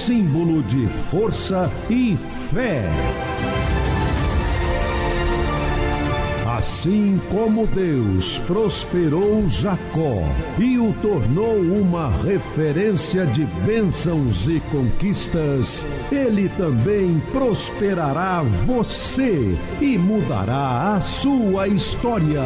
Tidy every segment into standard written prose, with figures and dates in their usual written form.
símbolo de força e fé. Assim como Deus prosperou Jacó e o tornou uma referência de bênçãos e conquistas, Ele também prosperará você e mudará a sua história.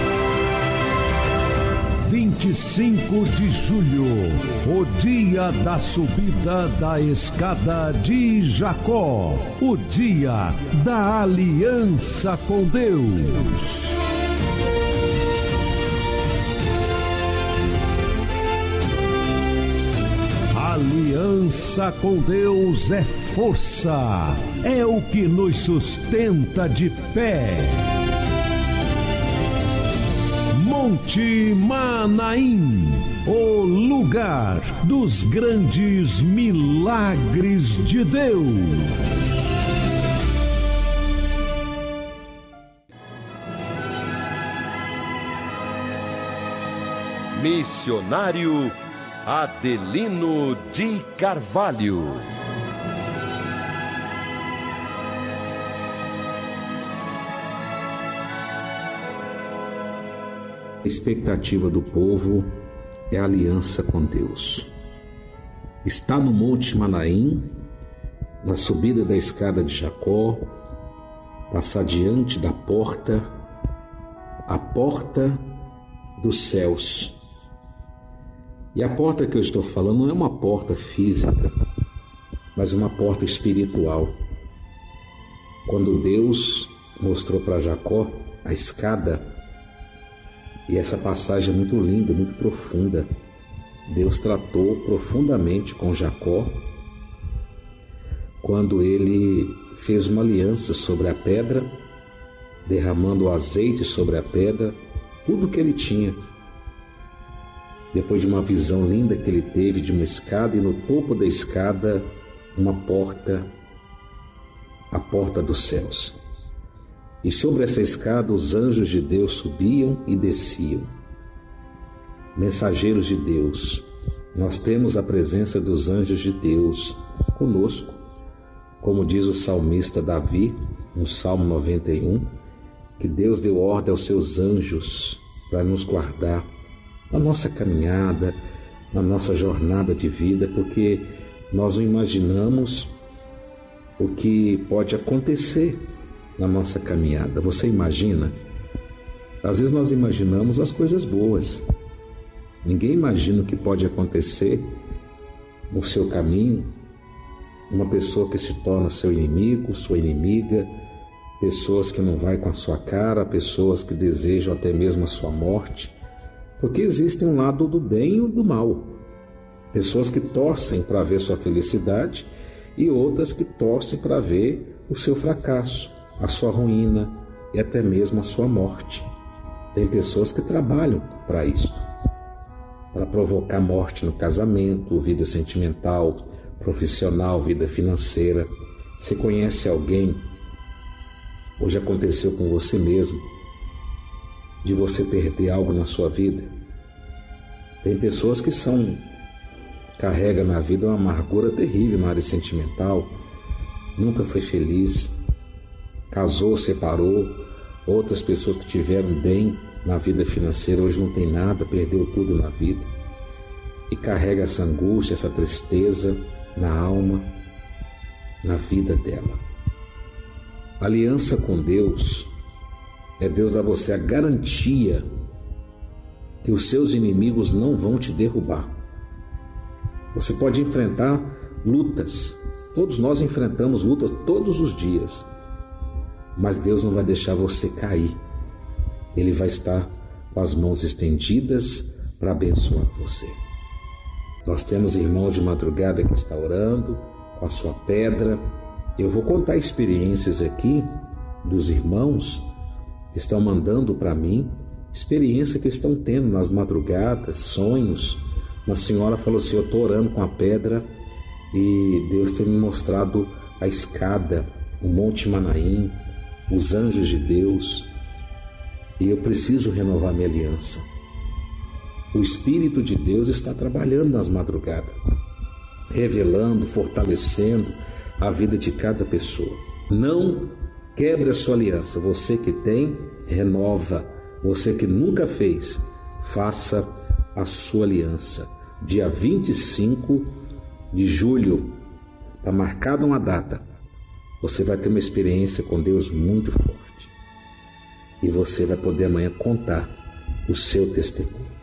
25 de julho, o dia da subida da escada de Jacó, o dia da aliança com Deus. Aliança com Deus é força, é o que nos sustenta de pé. Monte Manaim, o lugar dos grandes milagres de Deus. Missionário Adelino de Carvalho. A expectativa do povo é a aliança com Deus. Está no Monte Manaim, na subida da escada de Jacó, passar diante da porta, a porta dos céus. E a porta que eu estou falando não é uma porta física, mas uma porta espiritual. Quando Deus mostrou para Jacó a escada, e essa passagem é muito linda, muito profunda. Deus tratou profundamente com Jacó quando ele fez uma aliança sobre a pedra, derramando o azeite sobre a pedra, tudo que ele tinha. Depois de uma visão linda que ele teve de uma escada, e no topo da escada uma porta, a porta dos céus. E sobre essa escada os anjos de Deus subiam e desciam. Mensageiros de Deus, nós temos a presença dos anjos de Deus conosco, como diz o salmista Davi, no Salmo 91, que Deus deu ordem aos seus anjos para nos guardar na nossa caminhada, na nossa jornada de vida, porque nós não imaginamos o que pode acontecer na nossa caminhada. Você imagina? Às vezes nós imaginamos as coisas boas. Ninguém imagina o que pode acontecer no seu caminho. Uma pessoa que se torna seu inimigo, sua inimiga, pessoas que não vai com a sua cara, pessoas que desejam até mesmo a sua morte, porque existe um lado do bem e o do mal. Pessoas que torcem para ver sua felicidade e outras que torcem para ver o seu fracasso, a sua ruína e até mesmo a sua morte. Tem pessoas que trabalham para isso, para provocar morte no casamento, vida sentimental, profissional, vida financeira. Você conhece alguém, ou já aconteceu com você mesmo, de você perder algo na sua vida? Tem pessoas que carregam na vida uma amargura terrível na área sentimental, nunca foi feliz, casou, separou. Outras pessoas que tiveram bem na vida financeira hoje não tem nada, perdeu tudo na vida e carrega essa angústia, essa tristeza na alma, na vida dela. A aliança com Deus é Deus dar a você a garantia que os seus inimigos não vão te derrubar. Você pode enfrentar lutas, todos nós enfrentamos lutas todos os dias, mas Deus não vai deixar você cair. Ele vai estar com as mãos estendidas para abençoar você. Nós temos irmãos de madrugada que estão orando com a sua pedra. Eu vou contar experiências aqui dos irmãos que estão mandando para mim, experiência que estão tendo nas madrugadas, sonhos. Uma senhora falou assim: eu estou orando com a pedra e Deus tem me mostrado a escada, o Monte Manaim, os anjos de Deus, e eu preciso renovar minha aliança. O Espírito de Deus está trabalhando nas madrugadas, revelando, fortalecendo a vida de cada pessoa. Não quebre a sua aliança. Você que tem, renova. Você que nunca fez, faça a sua aliança. Dia 25 de julho, está marcada uma data. Você vai ter uma experiência com Deus muito forte. E você vai poder amanhã contar o seu testemunho.